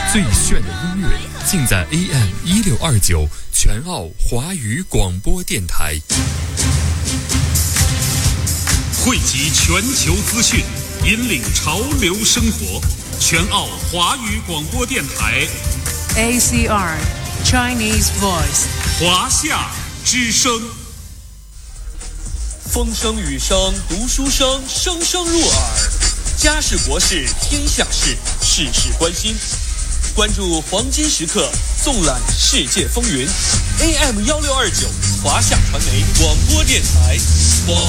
最炫的音乐尽在 AM1629全澳华语广播电台， 汇集全球资讯，引领潮流生活。全澳华语广播电台 ACR Chinese Voice 华夏之声。风声雨声读书声，声声入耳。家事国事天下事，事事关心。关注黄金时刻，纵览世界风云。AM1629华夏传媒广播电台，广